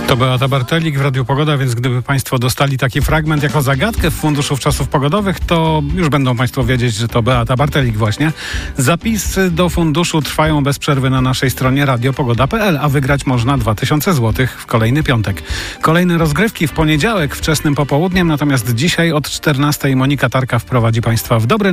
To Beata Bartelik w Radiu Pogoda, więc gdyby Państwo dostali taki fragment jako zagadkę w Funduszu Wczasów Pogodowych, to już będą Państwo wiedzieć, że to Beata Bartelik właśnie. Zapisy do funduszu trwają bez przerwy na naszej stronie radiopogoda.pl, a wygrać można 2000 zł w kolejny piątek. Kolejne rozgrywki w poniedziałek wczesnym popołudniem, natomiast dzisiaj od 14 Monika Tarka wprowadzi Państwa w dobre